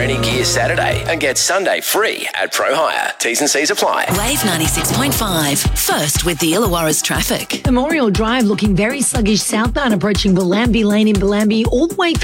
any gear Saturday and get Sunday free at Pro Hire. T's and C's apply. Wave 96.5. First with the Illawarra's traffic. Memorial Drive looking very sluggish southbound approaching Bellambi Lane in Bellambi all the way through